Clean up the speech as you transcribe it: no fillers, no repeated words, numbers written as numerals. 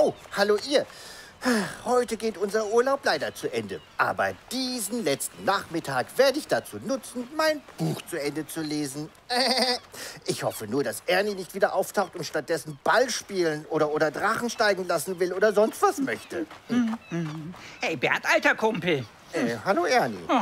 Oh, hallo ihr. Heute geht unser Urlaub leider zu Ende. Aber diesen letzten Nachmittag werde ich dazu nutzen, mein Buch zu Ende zu lesen. Ich hoffe nur, dass Ernie nicht wieder auftaucht und stattdessen Ball spielen oder Drachen steigen lassen will oder sonst was möchte. Hey, Bert, alter Kumpel. Hallo Ernie.